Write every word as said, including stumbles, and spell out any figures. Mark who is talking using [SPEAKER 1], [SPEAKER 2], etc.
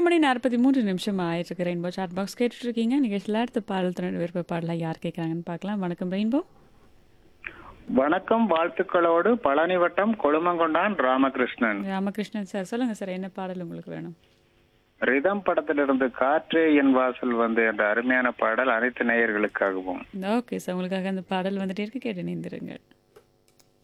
[SPEAKER 1] மணி நாற்பத்தி மூன்று நிமிஷம் ஆயிட்டிருக்கு. ரெயின்போ சாட் பாக்ஸ் கேட்டுட்டு இருக்கீங்க. நிகழ்ச்சியில் அடுத்த பாடல் திறன் விருப்ப பாடலாம் யார் கேட்குறாங்கன்னு பார்க்கலாம். வணக்கம் ரெயின்போ.
[SPEAKER 2] வணக்கம், வாழ்த்துக்களோடு பழனி வட்டம் கொழுமங்கொண்டான் ராமகிருஷ்ணன்.
[SPEAKER 1] ராமகிருஷ்ணன் சார் சொல்லுங்கள் சார், என்ன பாடல் உங்களுக்கு வேணும்?
[SPEAKER 2] ரிதம் படத்திலிருந்து காற்றே என் வாசல் வந்து என்ற அருமையான பாடல் அனைத்து நேயர்களுக்காகவும்.
[SPEAKER 1] ஓகே சார், உங்களுக்காக அந்த பாடல் வந்துட்டே இருக்கு, கேட்டு நீந்திருங்கள்.